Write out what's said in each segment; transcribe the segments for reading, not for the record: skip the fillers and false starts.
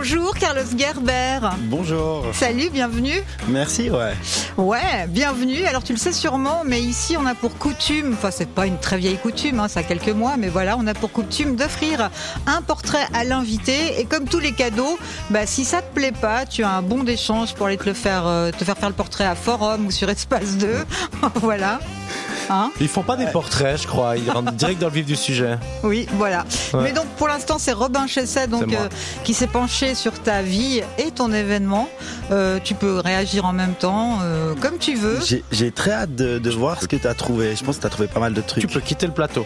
Bonjour Carlos Gerber. Bonjour. Salut, bienvenue. Merci, ouais. Ouais, bienvenue. Alors tu le sais sûrement, mais ici on a pour coutume, enfin c'est pas une très vieille coutume, ça a quelques mois, mais voilà, on a pour coutume d'offrir un portrait à l'invité. Et comme tous les cadeaux, si ça te plaît pas, tu as un bon d'échange pour aller te faire faire le portrait à Forum ou sur Espace 2. Voilà. Ils font pas des portraits, je crois. Ils rentrent direct dans le vif du sujet. Oui, voilà. Ouais. Mais donc pour l'instant, c'est Robin Chesset qui s'est penché sur ta vie et ton événement. Tu peux réagir en même temps, comme tu veux. J'ai très hâte de voir ce que tu as trouvé. Je pense que tu as trouvé pas mal de trucs. Tu peux quitter le plateau.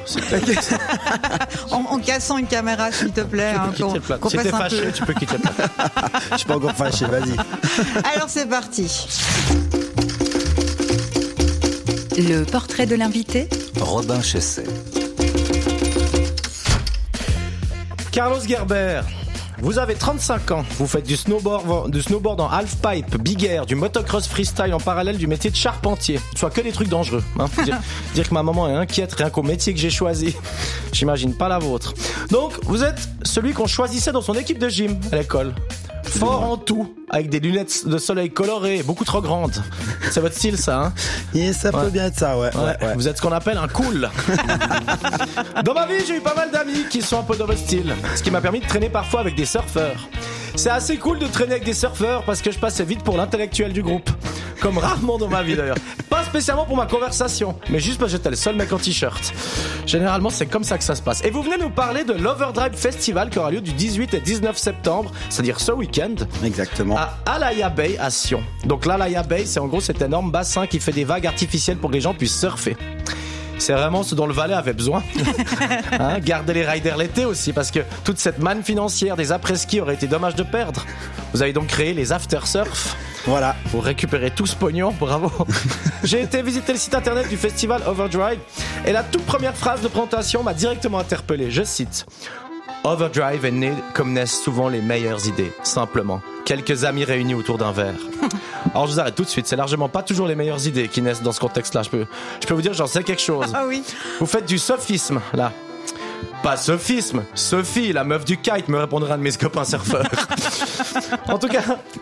en cassant une caméra, s'il te plaît. Quitter le plateau. Si t'es fâché, tu peux quitter le plateau. Je suis pas encore fâché, vas-y. Alors c'est parti. Le portrait de l'invité, Robin Chesset. Carlos Gerber, vous avez 35 ans, vous faites du snowboard en halfpipe, big air, du motocross freestyle en parallèle du métier de charpentier. Soit que des trucs dangereux. Dire que ma maman est inquiète rien qu'au métier que j'ai choisi. J'imagine pas la vôtre. Donc, vous êtes celui qu'on choisissait dans son équipe de gym à l'école. Fort en tout, avec des lunettes de soleil colorées, beaucoup trop grandes. C'est votre style, ça, hein? Et ça peut bien être ça, ouais. Vous êtes ce qu'on appelle un cool. Dans ma vie, j'ai eu pas mal d'amis qui sont un peu dans votre style, ce qui m'a permis de traîner parfois avec des surfeurs. C'est assez cool de traîner avec des surfeurs parce que je passais vite pour l'intellectuel du groupe. Comme rarement dans ma vie d'ailleurs. Pas spécialement pour ma conversation, mais juste parce que j'étais le seul mec en t-shirt. Généralement, c'est comme ça que ça se passe. Et vous venez nous parler de l'Overdrive Festival qui aura lieu du 18 et 19 septembre, c'est-à-dire ce week-end. Exactement. À Alaya Bay à Sion. Donc l'Alaya Bay, c'est en gros cet énorme bassin qui fait des vagues artificielles pour que les gens puissent surfer. C'est vraiment ce dont le Valais avait besoin. Gardez les riders l'été aussi, parce que toute cette manne financière des après-ski aurait été dommage de perdre. Vous avez donc créé les after-surf. Voilà. Pour récupérer tout ce pognon, bravo. J'ai été visiter le site internet du festival Overdrive et la toute première phrase de présentation m'a directement interpellé. Je cite: Overdrive est né comme naissent souvent les meilleures idées, simplement. Quelques amis réunis autour d'un verre. Alors je vous arrête tout de suite, c'est largement pas toujours les meilleures idées qui naissent dans ce contexte-là. Je peux vous dire, j'en sais quelque chose. Ah oui. Vous faites du sophisme, là. Pas sophisme, Sophie, la meuf du kite, me répondra un de mes copains surfeurs. En tout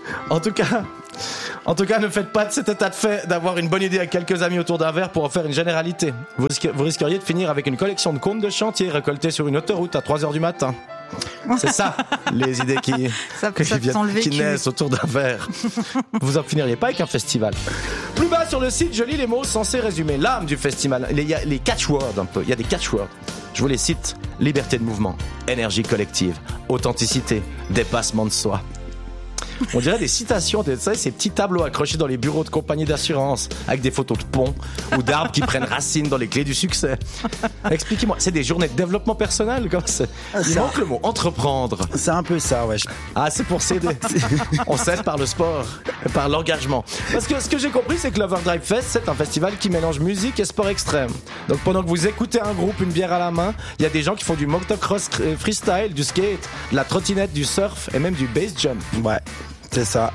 cas, ne faites pas de cet état de fait d'avoir une bonne idée avec quelques amis autour d'un verre pour en faire une généralité. Vous risqueriez de finir avec une collection de comptes de chantier récoltés sur une autoroute à 3h du matin. C'est ça, les idées qui naissent autour d'un verre. Vous en finiriez pas avec un festival. Plus bas sur le site, je lis les mots censés résumer l'âme du festival. Il y a les catchwords un peu. Il y a des catchwords. Je vous les cite: liberté de mouvement, énergie collective, authenticité, dépassement de soi. On dirait des citations, ces petits tableaux accrochés dans les bureaux de compagnie d'assurance avec des photos de ponts ou d'arbres qui prennent racine dans les clés du succès. Expliquez-moi, c'est des journées de développement personnel comme ça. Il manque le mot entreprendre. C'est un peu ça, ouais. C'est pour s'aider. On s'aide par le sport, par l'engagement. Parce que ce que j'ai compris, c'est que l'Overdrive Fest, c'est un festival qui mélange musique et sport extrême. Donc pendant que vous écoutez un groupe, une bière à la main, il y a des gens qui font du motocross freestyle, du skate, de la trottinette, du surf et même du base jump. Ouais. C'est ça.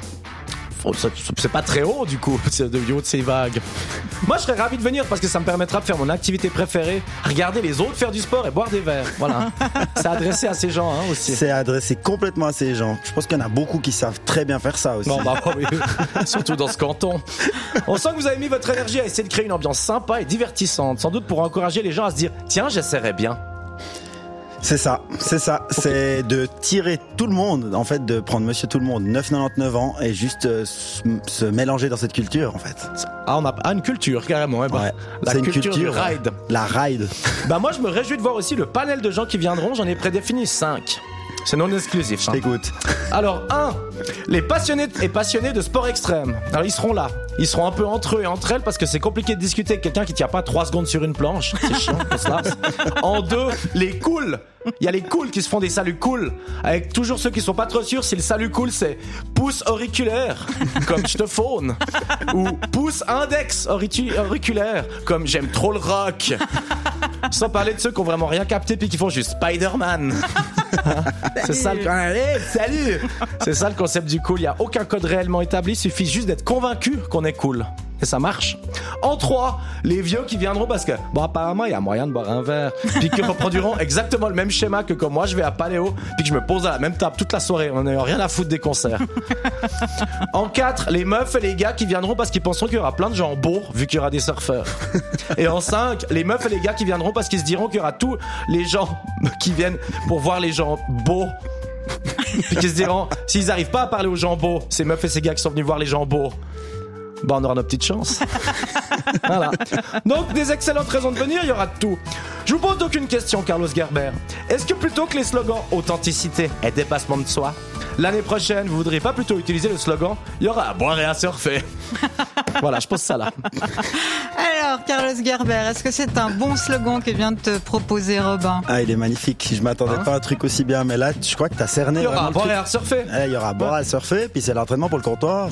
C'est pas très haut du coup, du haut de ces vagues. Moi je serais ravi de venir parce que ça me permettra de faire mon activité préférée, regarder les autres faire du sport et boire des verres. Voilà. C'est adressé à ces gens aussi. C'est adressé complètement à ces gens. Je pense qu'il y en a beaucoup qui savent très bien faire ça aussi. Oui. Surtout dans ce canton. On sent que vous avez mis votre énergie à essayer de créer une ambiance sympa et divertissante, sans doute pour encourager les gens à se dire: tiens, j'essaierai bien. C'est ça. C'est de tirer tout le monde, en fait, de prendre Monsieur Tout-le-Monde, 9,99 ans, et juste se mélanger dans cette culture, en fait. On a une culture, carrément. Ouais. C'est une culture du ride. La ride. Moi, je me réjouis de voir aussi le panel de gens qui viendront. J'en ai prédéfini 5. C'est non exclusif. Je t'écoute. Alors, 1. Les passionnés et passionnés de sport extrême. Alors, ils seront là. Ils seront un peu entre eux et entre elles parce que c'est compliqué de discuter avec quelqu'un qui tient pas 3 secondes sur une planche. C'est chiant, on se lasse. En 2, les cools. Il y a les cools qui se font des saluts cool. Avec toujours ceux qui sont pas trop sûrs si le salut cool c'est pouce auriculaire, comme je te faune. Ou pouce index auriculaire, comme j'aime trop le rock. Sans parler de ceux qui ont vraiment rien capté puis qui font juste Spider-Man. C'est ça le... salut. C'est ça le concept du cool. Il y a aucun code réellement établi. Il suffit juste d'être convaincu qu'on est cool. Et ça marche. En 3, les vieux qui viendront parce que, bon, apparemment, il y a moyen de boire un verre. Puis qui reproduiront exactement le même schéma que quand moi, je vais à Paléo, puis que je me pose à la même table toute la soirée. On n'a rien à foutre des concerts. En 4, les meufs et les gars qui viendront parce qu'ils penseront qu'il y aura plein de gens beaux, vu qu'il y aura des surfeurs. Et en 5, les meufs et les gars qui viendront parce qu'ils se diront qu'il y aura tous les gens qui viennent pour voir les gens beaux. Puis qu'ils se diront, s'ils n'arrivent pas à parler aux gens beaux, ces meufs et ces gars qui sont venus voir les gens beaux, bah on aura nos petites chances. Voilà. Donc des excellentes raisons de venir, il y aura de tout. Je vous pose donc une question, Carlos Gerber. Est-ce que plutôt que les slogans authenticité et dépassement de soi, l'année prochaine, vous voudriez pas plutôt utiliser le slogan il y aura à boire et à surfer? Voilà, je pose ça là. Alors, Carlos Gerber, est-ce que c'est un bon slogan que vient de te proposer Robin? Ah, il est magnifique. Je m'attendais pas à un truc aussi bien, mais là, je crois que t'as cerné. Il y aura à vraiment boire et à surfer. Il y aura à boire et à surfer, puis c'est l'entraînement pour le comptoir.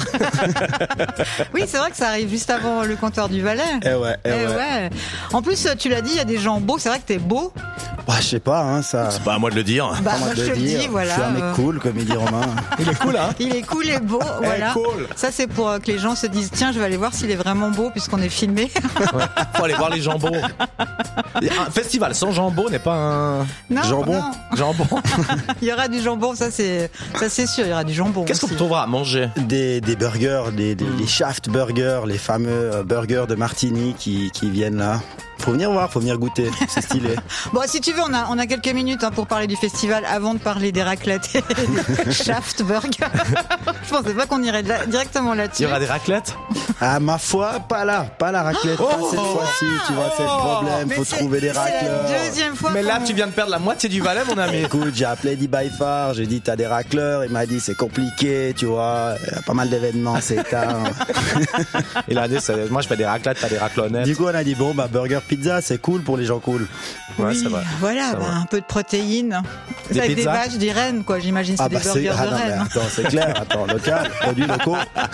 Oui, c'est vrai que ça arrive juste avant le comptoir du Valais. Eh ouais. En plus, tu l'as dit, il y a des gens beaux. C'est vrai que t'es beau. Bah, je sais pas, hein, ça. C'est pas à moi de le dire. Bah, Comment moi, te je le te le dire. dis, voilà. Je suis un mec cool, comme il dit Romain. Il est cool, hein? Il est cool et beau, voilà. Cool. Ça, c'est pour que les gens se disent, tiens, je vais aller voir s'il est vraiment beau puisqu'on est filmé. Ouais. Faut aller voir les jambons. Un festival sans jambon n'est pas un... Non, Jambon. non. Jambon. Il y aura du jambon, ça c'est sûr, il y aura du jambon. Qu'est-ce qu'on aussi. trouvera à manger? Des burgers, les Shaft burgers, les fameux burgers de Martigny qui viennent là. Faut venir voir, faut venir goûter, c'est stylé. Bon, si tu veux, on a quelques minutes pour parler du festival avant de parler des raclettes et des Shaft Burger. Je pensais pas qu'on irait directement là-dessus. Il y aura des raclettes? Ah, ma foi, pas la raclette, pas cette fois-ci, tu vois, c'est le problème, Mais faut trouver des C'est racleurs. la deuxième fois. Mais là, qu'on- tu viens de perdre la moitié du Valais, mon ami. Écoute, j'ai appelé Eddie Byfar, j'ai dit t'as des racleurs, il m'a dit c'est compliqué, tu vois, il y a pas mal d'événements, c'est tard. Il a dit, moi je fais des raclettes, pas des raclonnettes. Du coup, on a dit bon, bah burger pizza, c'est cool pour les gens cool. Ouais, Oui, c'est vrai. voilà, C'est bah, vrai. un peu de protéines. Des Avec des pizzas vaches, des rennes, quoi. J'imagine c'est des burgers de non, mais rennes. attends, c'est clair, attends, local, produits locaux.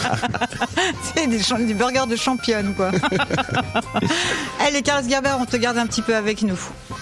C'est des burgers de championne, quoi. Allez, Carlos Gerber, on te garde un petit peu avec nous.